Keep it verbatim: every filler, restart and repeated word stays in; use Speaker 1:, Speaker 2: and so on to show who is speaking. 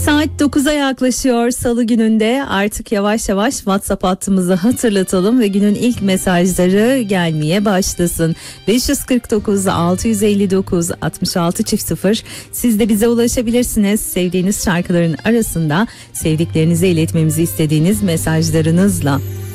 Speaker 1: Saat dokuza yaklaşıyor Salı gününde. Artık yavaş yavaş WhatsApp hattımızı hatırlatalım ve günün ilk mesajları gelmeye başlasın. beş yüz kırk dokuz altı yüz elli dokuz altmış altı çift sıfır. Siz de bize ulaşabilirsiniz. Sevdiğiniz şarkıların arasında sevdiklerinize iletmemizi istediğiniz mesajlarınızla.